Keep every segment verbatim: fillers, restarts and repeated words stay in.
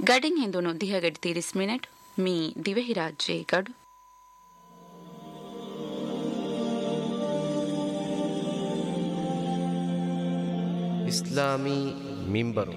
ಗಡಿಂಗ್ ಹಿಂದುನು ದಿಹ ಗಡಿ ತೀರಿಸ್ ಮಿನಿಟ್ ಮೀ ದಿವೆಹಿ ರಾಜ್ಯೆ ಗಡು ಇಸ್ಲಾಮಿ ಮಿಂಬರು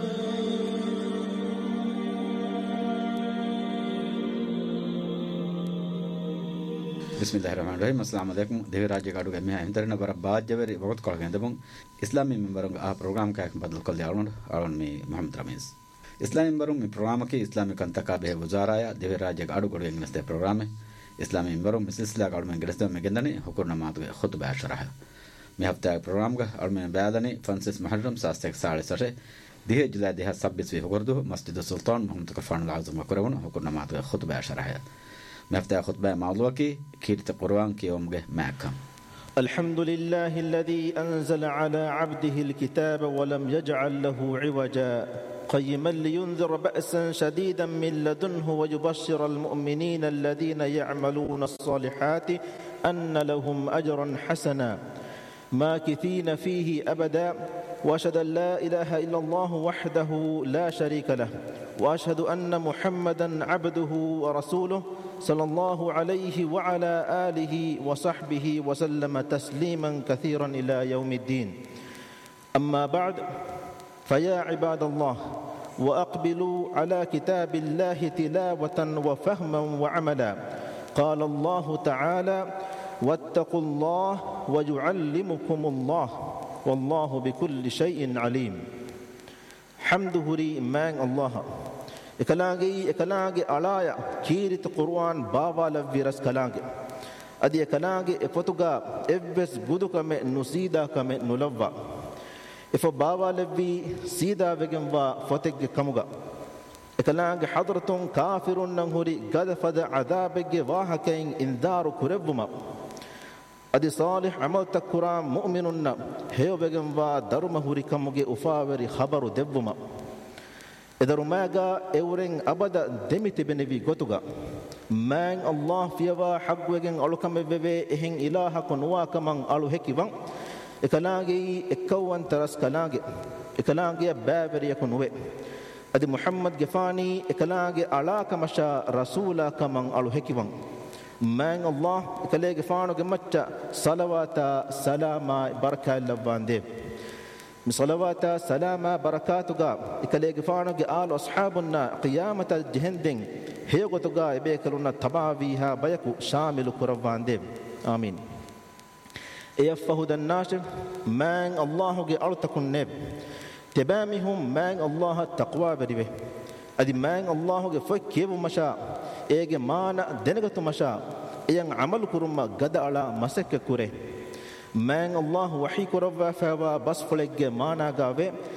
ಬಿಸ್ಮಿಲ್ಲಾಹಿರ್ರಹಮಾನಿರ್ರಹೀಮ್ ಅಸ್ಸಲಾಮು ಅಲೈಕುಂ ದೇವಿ ರಾಜ್ಯ ಗಾಡು ಗೆ ಮಿಹಾ ಇಂದರನ ಬರ ಬಾಜ್ಯವರಿ ವಗತ್ ಕೊಳಗೆಂದಬಂ ಇಸ್ಲಾಮಿ ಮಿಂಬರಂಗ ಆ ಪ್ರೋಗ್ರಾಮ್ ಕಾಯಕ ಬದಲು ಕೊಲ್ದಿ ಆಳೊಂಡ ಆಳೊಂಡ ಮಿ ಮೊಹಮ್ಮದ್ ರಮೀಸ್ ಇಸ್ಲಾಮಿ ಮಿಂಬರಂ ಮಿ ಪ್ರೋಗ್ರಾಮ್ ಕೆ ಇಸ್ಲಾಮಿ ಕಂತಕ ಬೆ ವಜಾರಾಯ ದೇವಿ ರಾಜ್ಯ ಗಾಡು ಗೋಡು ಎಂಗ್ನಸ್ತೆ ಪ್ರೋಗ್ರಾಮ್ ಇಸ್ಲಾಮಿ ಮಿಂಬರಂ ಮಿಸ್ಲಿಸ್ಲಾ ಗಾಡು ಮೆಂ ಗೆರಸ್ದೆ ಮೆಗೆಂದನೆ ಹುಕುರ್ ನಮಾತ್ ಗೆ ಖುತ್ಬಾ ಶರಹ ಮಿ ಹಫ್ತಾ ಪ್ರೋಗ್ರಾಮ್ ಗ ಅಳ ಮೆ ಬ್ಯಾದನೆ ಫ್ರಾನ್ಸಿಸ್ ಮುಹರ್ರಮ್ ಸಾಸ್ತೆಕ್ ಸಾಳೆ ಸರೆ ದಿಹ ಜುಲೈ ದಿಹ ಸಬ್ಬಿಸ್ ವಿ ಹುಕುರ್ದು ಮಸ್ಜಿದ್ ಸುಲ್ತಾನ್ ಮೊಹಮ್ಮದ್ ಕಫಾನ್ ಆಜಮ್ ಕೊರವನು ಹುಕುರ್ ನಮಾತ್ ಗೆ ಖುತ್ಬಾ ಶರಹ مفتاح خطبة موضوعي كيرت القرآن كيوم معكم. الحمد لله الذي أنزل على عبده الكتاب ولم يجعل له عوجا قيما لينذر بأسا شديدا من لدنه ويبشر المؤمنين الذين يعملون الصالحات أن لهم أجرا حسنا ماكثين فيه أبدا وأشهد أن لا إله إلا الله وحده لا شريك له وأشهد أن محمدا عبده ورسوله صلى الله عليه وعلى آله وصحبه وسلم تسليما كثيرا إلى يوم الدين أما بعد فيا عباد الله وأقبلوا على كتاب الله تلاوة وفهما وعملا قال الله تعالى واتقوا الله ويعلمكم الله والله بكل شيء عليم حمده لي من الله එකලාගේ එකලාගේ අලාය කීරිත කුර්ආන් බාවාල විරස් කලාගේ අදී එකලාගේ එපොතුගා එව්ස් බුදුකම නුසීදාකම නුලව්වා එෆ බාවාල වි සීදාවෙගෙන්වා ෆොතෙක්ගේ කමුගා එකලාගේ හදරතුන් කාෆිරුන් නම් හුරි ගදෆද අදාබෙගේ වාහකෙන් ඉන්දාරු කුරෙව්වම අදී සාලිහ් අමල් තකුරා මුමිනුන්න හේවගෙන්වා දරුම හුරි කමුගේ උෆාවරි خبرු දෙව්වම එදරුමාගා එවරෙන් අබද දෙමිති බෙනෙවි ගොතුගා මෑන් අල්ලාහ් ෆියවා හග්වගෙන් අලුකම වෙවේ එහෙන් ඉලාහක නුවාකමන් අලු හැකිවන් එකලාගේ එක්කවන් තරස් කලාගේ එකලාගේ බෑවරියක නුවේ අදි මුහම්මද් ගෆානි එකලාගේ අලාකමෂා රසූලාකමන් අලු හැකිවන් මෑන් අල්ලාහ් එකලේගේ ෆානුගේ මච්ච සලවාතා සලාමා බරකා ලබ්වාන්දේ صلوات سلام بركاتك إكليك فانوك آل أصحابنا قيامة الجهندين هيغتك إبيكلنا تباويها بيكو شامل كروان ديب آمين إيفهد الناشر من الله أرتكن نب تبامهم من الله التقوى بريبه أدي من الله فكيب مشا إيجي مانا دنغت مشا إيان عمل كرما قد على مسك كره من الله وحي كروا فوا بس فلق مانا غاوي